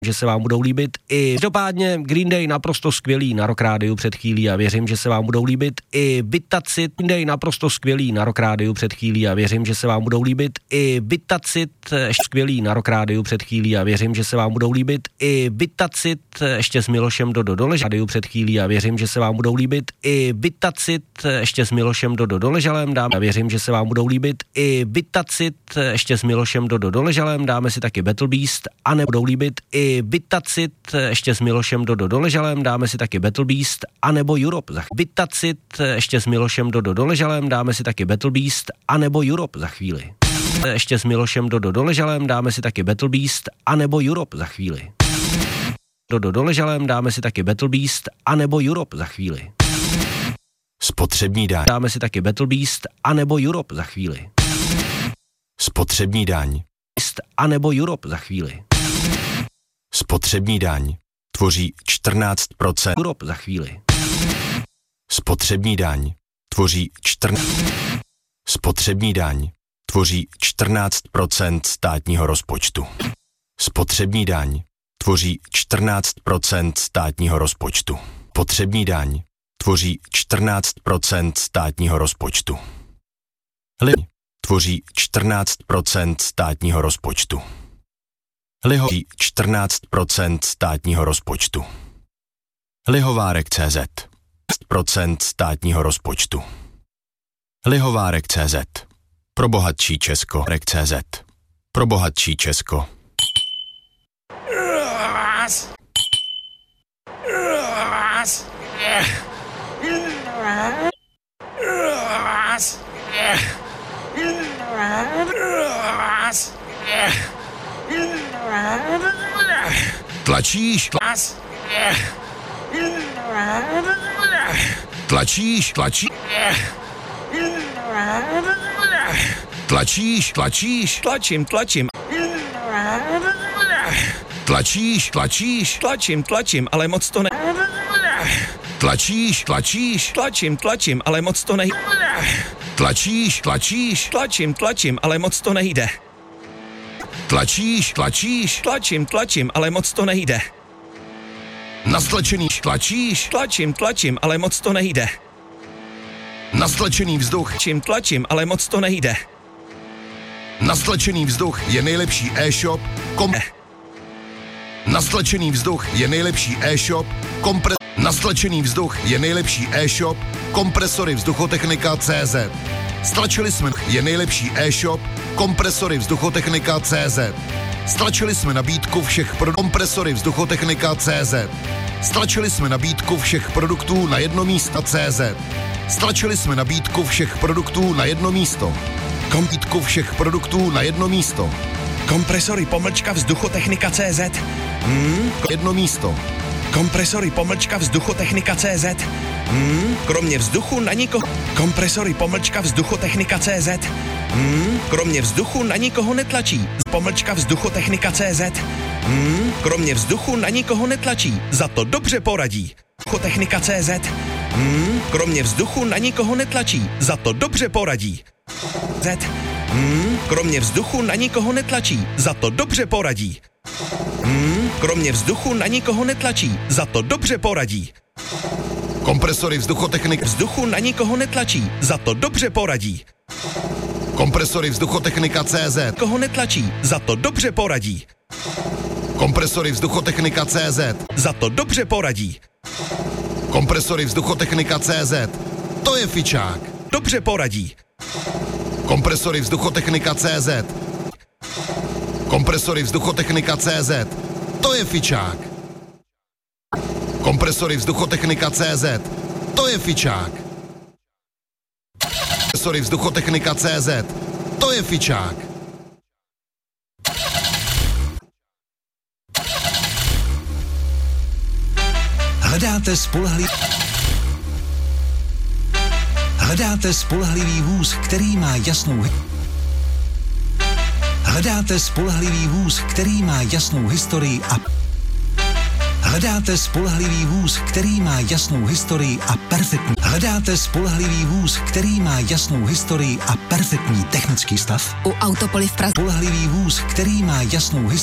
že se vám budou líbit i každopádně Green Day naprosto skvělý na Rock Rádiu před chvílí a věřím, že se vám budou líbit i Bitacit. Green Day naprosto skvělý na Rock Rádiu před chvílí a věřím, že se vám budou líbit i Bitacit. Skvělý na Rock Rádiu před chvílí a věřím, že se vám budou líbit i Bitacit ještě s Milošem Doležalem před chvílí a věřím, že se vám budou líbit i Bitacit ještě s Milošem Doležalem dáme a věřím, že se vám budou líbit i Bitacit ještě s Milošem Doležalem dáme si taky Battle Beast a nebudou líbit i Bitacit ještě s Milošem Doležalem dáme si taky Battle Beast a nebo Europe za Bitacit ještě s Milošem Doležalem dáme si taky Battle Beast a nebo Europe za chvíli. Ještě s Milošem Doležalem dáme si taky Battle Beast a nebo Europe za chvíli. Doležalem dáme si taky Battle Beast a nebo Europe za chvíli. Spotřební daň. Dáme si taky Battle Beast a nebo Europe za chvíli. Spotřební daň. A nebo Europe za chvíli. Spotřební daň tvoří 14%. Europe za chvíli. Spotřební daň tvoří 14%. Spotřební daň tvoří 14% státního rozpočtu. Spotřební daň tvoří 14% státního rozpočtu. Spotřební daň tvoří 14% státního rozpočtu. Lihovarek tvoří 14% státního rozpočtu. Lihovarek 14% státního rozpočtu. Lihovárek.cz 14% státního rozpočtu. Lihovárek.cz pro bohatší Česko. Lihovárek.cz pro bohatší Česko. Tlačíš? Tlačíš? Tlačíš? Tlačím. Tlačíš? Tlačím, ale moc to ne... Tlačíš? Tlačím, ale moc to nejde. Tlačíš? Tlačím, ale moc to nejde. Tlačíš? Tlačím, ale moc to nejde. Nastlačený tlačíš? Tlačím, ale moc to nejde. Nastlačený vzduch. Tlačím, ale moc to nejde. Nastlačený vzduch je nejlepší e-shop. Nastlačený vzduch je nejlepší e-shop. Nastlačený vzduch je nejlepší e-shop. Kompresory vzduchotechnika.cz. Stlačili jsme je nejlepší e-shop. Kompresory vzduchotechnika.cz. Stlačili jsme nabídku všech kompresory vzduchotechnika.cz. Stlačili jsme nabídku všech produktů na jedno místo CZ. Stlačili jsme nabídku všech produktů na jedno místo. Nabídku všech produktů na jedno místo. Kompresory vzduchotechnika.cz. Jedno místo. Kompresory vzduchotechnika.cz. Kromě vzduchu na nikoho. Kompresory vzduchotechnika.cz. Kromě vzduchu na nikoho netlačí. Vzduchotechnika.cz. Kromě vzduchu na nikoho netlačí. Za to dobře poradí. Vzduchotechnika.cz. Kromě vzduchu na nikoho netlačí. Za to dobře poradí. Kromě vzduchu na nikoho netlačí. Za to dobře poradí. Kromě vzduchu na nikoho netlačí. Za to dobře poradí. Kompresory vzduchotechnik. Vzduchu na nikoho netlačí. Za to dobře poradí. Kompresory vzduchotechnika.cz. Koho netlačí. Za to dobře poradí. Kompresory vzduchotechnika.cz. Za to dobře poradí. Kompresory vzduchotechnika.cz. To je fičák. Dobře poradí. Kompresory vzduchotechnika.cz. Kompresory vzduchotechnika.cz. To je fičák. Kompresory vzduchotechnika.cz. To je fičák. Kompresory vzduchotechnika.cz. To je fičák. Hledáte spolehlivý vůz, který má jasnou Hledáte spolehlivý vůz, který má jasnou historii a Hledáte spolehlivý vůz, který má jasnou historii a perfektní. Hledáte spolehlivý vůz, který má jasnou historii a perfektní technický stav? U Autopoly v Praze. Spolehlivý vůz, který má jasnou historii